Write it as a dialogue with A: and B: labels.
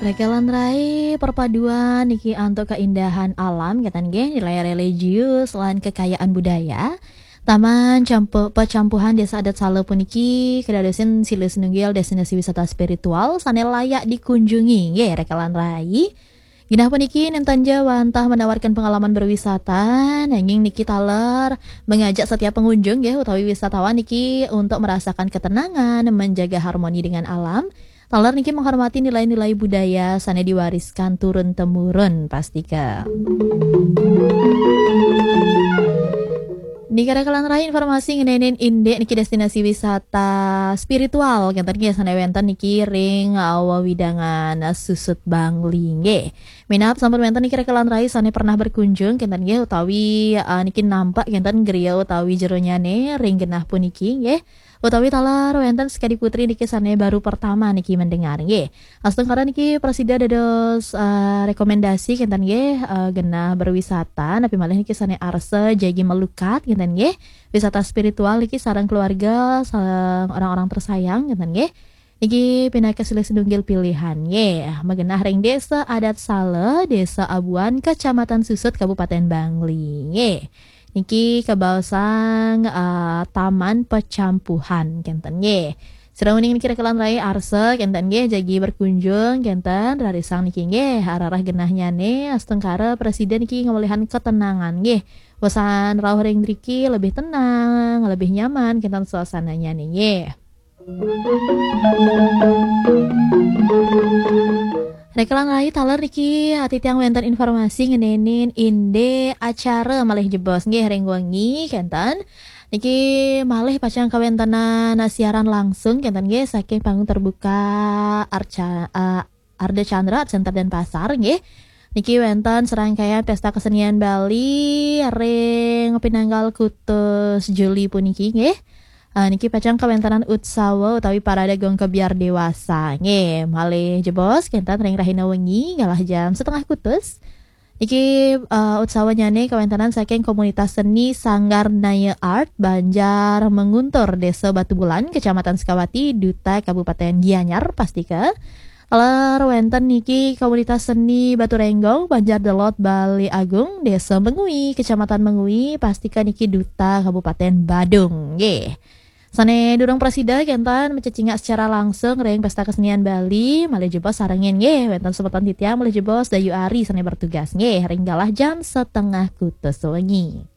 A: Regalan rai perpaduan niki antuk keindahan alam katan ge nilai religius lan kekayaan budaya. Taman Pecampuhan Desa Adat Sale puniki kedadosan silih sinunggil destinasi wisata spiritual sane layak dikunjungi nggih regalan rai. Ginah puniki Ninten Jawa entah menawarkan pengalaman berwisata nanging niki taler mengajak setiap pengunjung ya utawi wisatawan niki untuk merasakan ketenangan, menjaga harmoni dengan alam. Taler niki menghormati nilai-nilai budaya sane diwariskan turun temurun pastika. Niki rekalan rai informasi ngenenin inde niki destinasi wisata spiritual kenten ge sane wenten niki ring wawidangan susut Bangli nggih. Minap sampun wenten niki rekalan rai sane pernah berkunjung kenten ge utawi niki nampak kenten griya utawi jero nyane ring genah puniki nggih. Utawi talar wenten sekali putri niki sane baru pertama niki mendengar nggih. Astung karena niki presida dados rekomendasi kenten nggih genah berwisata tapi malih niki sane arse jagi melukat kenten nggih. Wisata spiritual niki sareng keluarga, sareng orang-orang tersayang kenten nggih. Niki pinaka silih sedunggil pilihan nggih. Magenah ring Desa Adat Sale, Desa Abuan, Kecamatan Susut, Kabupaten Bangli nggih. Niki kabaosang Taman Pecampuhan kenten nggih. Serauning niki rekelan rai arse kenten nggih jagi berkunjung kenten rarisang niki nggih ararah genah nyane astengkara presiden niki ngolihan ketenangan nggih. Wesan rawuh ring mriki lebih tenang, lebih nyaman kenten suasananya nggih. Rekelan rai taler niki hati tiang wenten informasi ngenenin inde acara malih jebos nggih ring wengi kenten niki malih pacang kawentanan siaran langsung kenten nggih saking panggung terbuka Arda Chandra Center Denpasar nggih. Niki wenten serangkaian pesta kesenian Bali ring pinanggal kutus Juli puniki nggih. Niki pacang kawentanan utsawa utawi parade gong kebiar dewasa nggih malih jebos kentan ring rahina wengi ngalah jam setengah kutus. Niki utsawa nyane kawentanan saking komunitas seni Sanggar Naya Art Banjar Menguntur Desa Batu Bulan Kecamatan Sekawati Duta Kabupaten Gianyar pastika. Lar wenten niki komunitas seni Batu Renggong Banjar Delot Bali Agung Desa Mengui Kecamatan Mengui pastika niki Duta Kabupaten Badung nggih. Sane durung presida kentan mencecinga secara langsung ring pesta kesenian Bali malih jebos sarengin nggih wenten semeton titiang malih jebos Dayu Ari sane bertugas nggih ring galah jam setengah kutus wengi.